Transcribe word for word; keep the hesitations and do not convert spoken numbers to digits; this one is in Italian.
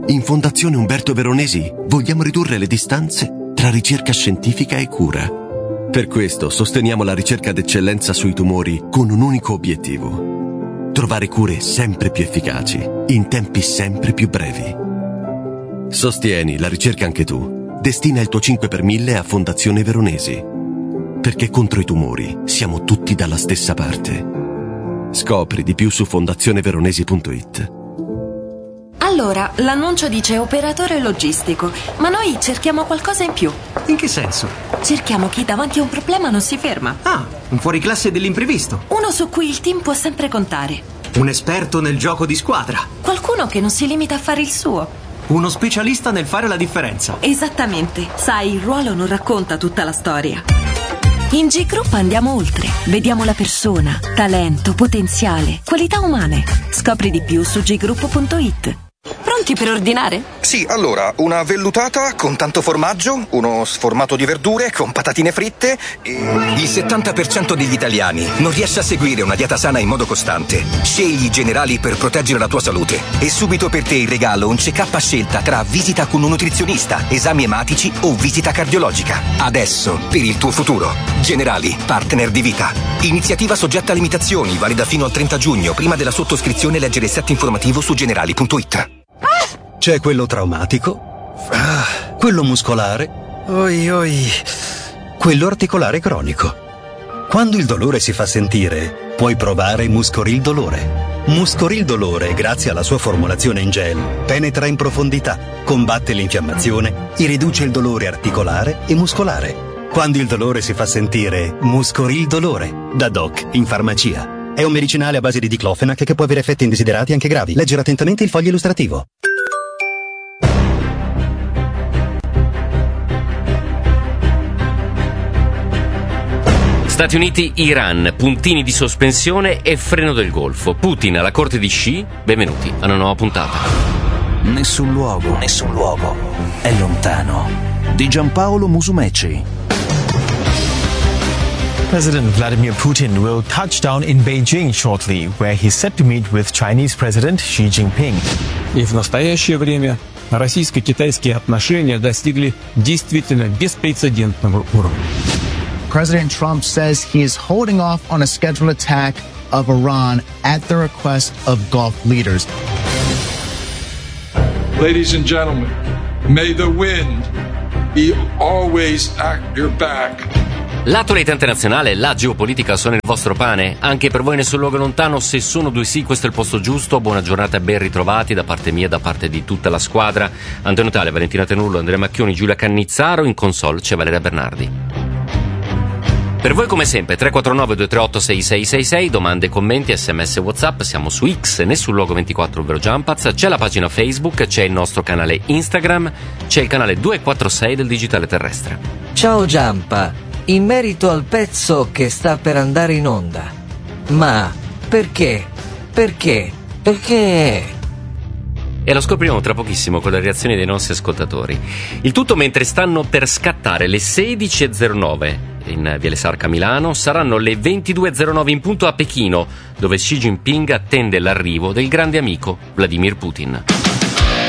In Fondazione Umberto Veronesi vogliamo ridurre le distanze tra ricerca scientifica e cura. Per questo sosteniamo la ricerca d'eccellenza sui tumori con un unico obiettivo: trovare cure sempre più efficaci, in tempi sempre più brevi. Sostieni la ricerca anche tu. Destina il tuo cinque per mille a Fondazione Veronesi. Perché contro i tumori siamo tutti dalla stessa parte. Scopri di più su fondazione veronesi punto it. Allora, l'annuncio dice operatore logistico, ma noi cerchiamo qualcosa in più. In che senso? Cerchiamo chi davanti a un problema non si ferma. Ah, un fuoriclasse dell'imprevisto. Uno su cui il team può sempre contare. Un esperto nel gioco di squadra. Qualcuno che non si limita a fare il suo. Uno specialista nel fare la differenza. Esattamente. Sai, il ruolo non racconta tutta la storia. In G Group andiamo oltre. Vediamo la persona, talento, potenziale, qualità umane. Scopri di più su g group punto it. Pronti per ordinare? Sì, allora, una vellutata con tanto formaggio, uno sformato di verdure con patatine fritte e... Il settanta per cento degli italiani non riesce a seguire una dieta sana in modo costante. Scegli Generali per proteggere la tua salute. E subito per te in regalo un check-up a scelta tra visita con un nutrizionista, esami ematici o visita cardiologica. Adesso, per il tuo futuro. Generali, partner di vita. Iniziativa soggetta a limitazioni, valida fino al trenta giugno. Prima della sottoscrizione leggere il set informativo su generali punto it. C'è quello traumatico, ah, quello muscolare, oi oi, quello articolare cronico. Quando il dolore si fa sentire, puoi provare Muscoril Dolore. Muscoril Dolore, grazie alla sua formulazione in gel, penetra in profondità, combatte l'infiammazione e riduce il dolore articolare e muscolare. Quando il dolore si fa sentire, Muscoril Dolore, da Doc in farmacia. È un medicinale a base di diclofenac che può avere effetti indesiderati anche gravi. Leggere attentamente il foglio illustrativo. Stati Uniti, Iran, puntini di sospensione e freno del Golfo. Putin alla corte di Xi, benvenuti a una nuova puntata. Nessun luogo, nessun luogo è lontano. Di Giampaolo Musumeci. President Vladimir Putin will touch down in Beijing shortly, where he's set to meet with Chinese President Xi Jinping. И в настоящее время российско-китайские отношения достигли действительно беспрецедентного уровня. President Trump says he is holding off on a scheduled attack of Iran at the request of Gulf leaders. Ladies and gentlemen, may the wind be always at your back. L'attualità internazionale e la geopolitica sono il vostro pane. Anche per voi Nessun luogo lontano, se sono due sì, questo è il posto giusto. Buona giornata e ben ritrovati da parte mia e da parte di tutta la squadra. Antonio Tale, Valentina Tenullo, Andrea Macchioni, Giulia Cannizzaro. In console c'è Valeria Bernardi. Per voi come sempre tre quattro nove due tre otto sei sei sei sei, domande, commenti, sms, whatsapp, siamo su X, Nessun luogo ventiquattro, ovvero Jumpaz, c'è la pagina Facebook, c'è il nostro canale Instagram, c'è il canale duecentoquarantasei del Digitale Terrestre. Ciao Giampa, in merito al pezzo che sta per andare in onda, ma perché? Perché? Perché? E lo scopriremo tra pochissimo con le reazioni dei nostri ascoltatori. Il tutto mentre stanno per scattare le sedici e zero nove in Viale Sarca Milano, saranno le ventidue e zero nove in punto a Pechino, dove Xi Jinping attende l'arrivo del grande amico Vladimir Putin.